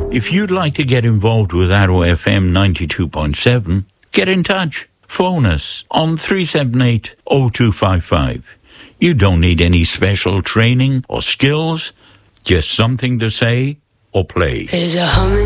If you'd like to get involved with Arrow FM 92.7, get in touch. Phone us on 378-0255. You don't need any special training or skills, just something to say or play. There's a humming